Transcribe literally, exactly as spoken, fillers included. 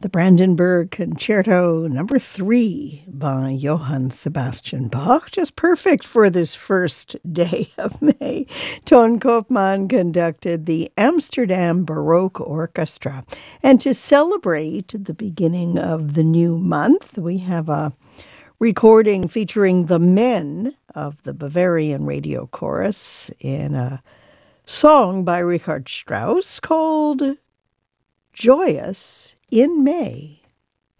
The Brandenburg Concerto number three by Johann Sebastian Bach, just perfect for this first day of May. Ton Koopman conducted the Amsterdam Baroque Orchestra. And to celebrate the beginning of the new month, we have a recording featuring the men of the Bavarian Radio Chorus in a song by Richard Strauss called Joyous in May.